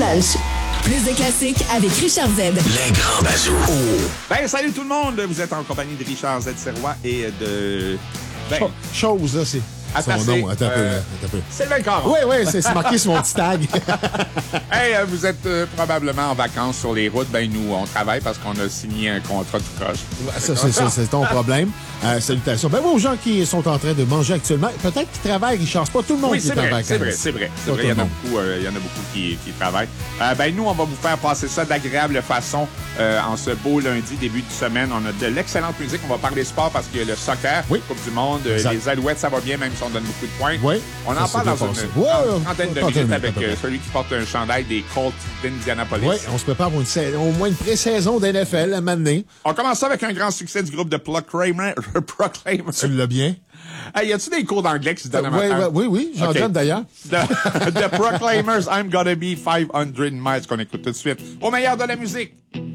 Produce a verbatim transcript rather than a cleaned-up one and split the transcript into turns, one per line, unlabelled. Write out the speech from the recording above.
Lunch. Plus de classiques avec Richard Z.
Les grands bazous. Oh.
Ben, salut tout le monde! Vous êtes en compagnie de Richard Z. Serrois et de... Ben,
Cho- chose, là, c'est...
Attends,
son nom. Attends un peu,
euh,
attends un peu.
Sylvain Caron.
Oui, oui, c'est, c'est marqué sur mon petit tag.
Hey, euh, vous êtes euh, probablement en vacances sur les routes. Ben, nous, on travaille parce qu'on a signé un contrat de croche.
Ça, c'est, c'est, c'est ton problème. Euh, salutations. Ben, aux gens qui sont en train de manger actuellement, peut-être qu'ils travaillent, Richard. C'est pas tout le monde
Oui,
qui
c'est
est en
vrai,
vacances.
c'est vrai, c'est vrai. C'est
Pas
vrai, il y,
tout
en a
le monde.
beaucoup, euh, il y en a beaucoup qui, qui travaillent. Euh, ben, nous, on va vous faire passer ça d'agréable façon euh, en ce beau lundi, début de semaine. On a de l'excellente musique. On va parler sport parce qu'il y a le soccer,
Oui.
Coupe du Monde. euh,
Exact.
Les Alouettes, ça va bien, même si on donne beaucoup de points.
Oui.
On en
Ça, c'est
parle dans
bien
une,
passé.
dans
Ouais,
une trentaine de
trentaine
minutes
de minutes,
avec
à peu
euh,
près.
celui qui porte un chandail des Colts d'Indianapolis.
Oui, on se prépare pour une sa- au moins une pré-saison d'N F L à m'amener.
On commence ça avec un grand succès du groupe de Proclaimers. Proclaimers.
Tu l'as bien.
Hey, y a-tu des cours d'anglais qui se donnent à
Oui,
matin?
oui, oui, oui, j'en
Ok.
donne d'ailleurs.
The, The Proclaimers, I'm Gonna Be five hundred miles, qu'on écoute tout de suite. Au meilleur de la musique.